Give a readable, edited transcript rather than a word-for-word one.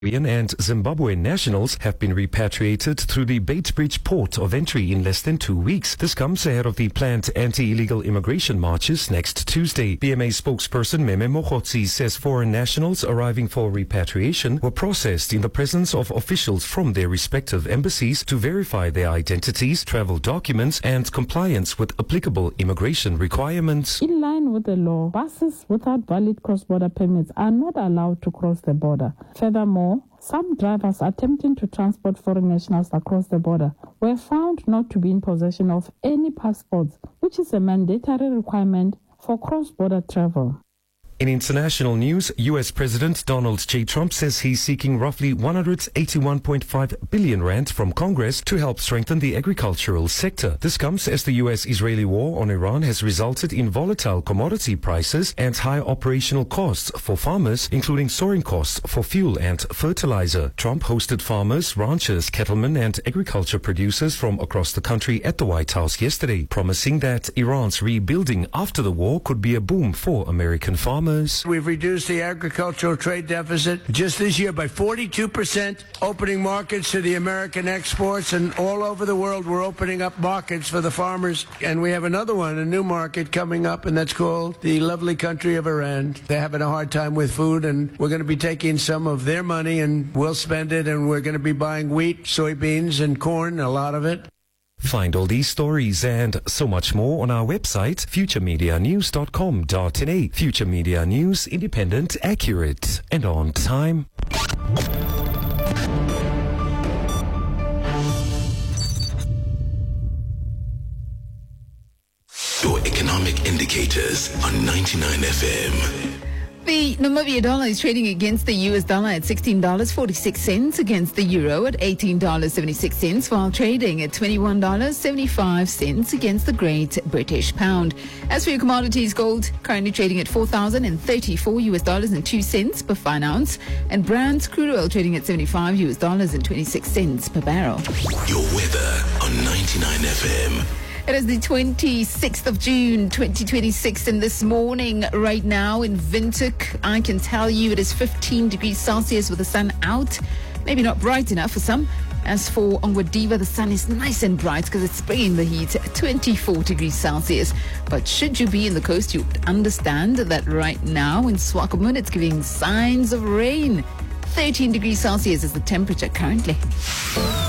And Zimbabwean nationals have been repatriated through the Beitbridge port of entry in less than 2 weeks. This comes ahead of the planned anti-illegal immigration marches next Tuesday. BMA spokesperson Meme Mogotsi says foreign nationals arriving for repatriation were processed in the presence of officials from their respective embassies to verify their identities, travel documents, and compliance with applicable immigration requirements. In line with the law, buses without valid cross-border permits are not allowed to cross the border. Furthermore, some drivers attempting to transport foreign nationals across the border were found not to be in possession of any passports, which is a mandatory requirement for cross-border travel. In international news, U.S. President Donald J. Trump says he's seeking roughly 181.5 billion rand from Congress to help strengthen the agricultural sector. This comes as the U.S.-Israeli war on Iran has resulted in volatile commodity prices and high operational costs for farmers, including soaring costs for fuel and fertilizer. Trump hosted farmers, ranchers, cattlemen, and agriculture producers from across the country at the White House yesterday, promising that Iran's rebuilding after the war could be a boom for American farmers. We've reduced the agricultural trade deficit just this year by 42%, opening markets to the American exports, and all over the world we're opening up markets for the farmers. And we have another one, a new market coming up, and that's called the lovely country of Iran. They're having a hard time with food, and we're going to be taking some of their money and we'll spend it, and we're going to be buying wheat, soybeans, and corn, a lot of it. Find all these stories and so much more on our website, futuremedianews.com.na. Future Media News, independent, accurate, and on time. Your economic indicators on 99 FM. The Namibia dollar is trading against the US dollar at $16.46, against the euro at $18.76, while trading at $21.75 against the Great British Pound. As for your commodities, gold currently trading at $4,034.02 per fine ounce, and Brent crude oil trading at $75.26 per barrel. Your weather on 99 FM. It is the 26th of June, 2026, and this morning, right now in Windhoek, I can tell you it is 15 degrees Celsius with the sun out. Maybe not bright enough for some. As for Ongwediva, the sun is nice and bright because it's bringing the heat at 24 degrees Celsius. But should you be in the coast, you would understand that right now in Swakopmund, it's giving signs of rain. 13 degrees Celsius is the temperature currently.